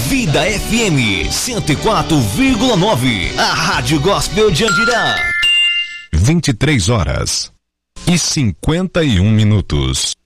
Vida FM 104,9. A Rádio Gospel de Andirá. 23h51.